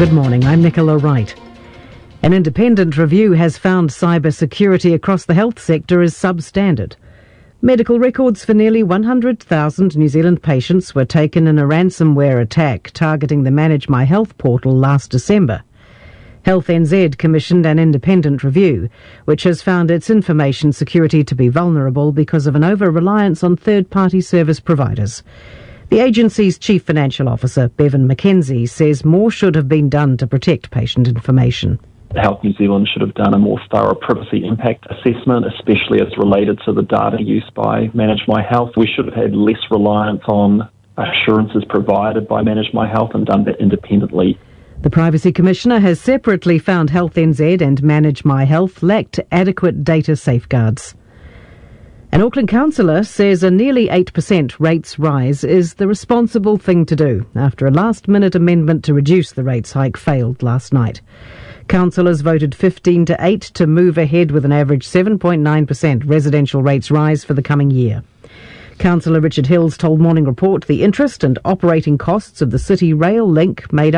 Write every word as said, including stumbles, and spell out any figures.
Good morning, I'm Nicola Wright. An independent review has found cyber security across the health sector is substandard. Medical records for nearly one hundred thousand New Zealand patients were taken in a ransomware attack targeting the Manage My Health portal last December. Health N Z commissioned an independent review, which has found its information security to be vulnerable because of an over-reliance on third-party service providers. The agency's Chief Financial Officer, Bevan McKenzie, says more should have been done to protect patient information. Health New Zealand should have done a more thorough privacy impact assessment, especially as related to the data used by Manage My Health. We should have had less reliance on assurances provided by Manage My Health and done that independently. The Privacy Commissioner has separately found Health N Z and Manage My Health lacked adequate data safeguards. An Auckland councillor says a nearly eight percent rates rise is the responsible thing to do after a last-minute amendment to reduce the rates hike failed last night. Councillors voted fifteen to eight to move ahead with an average seven point nine percent residential rates rise for the coming year. Councillor Richard Hills told Morning Report the interest and operating costs of the City Rail link made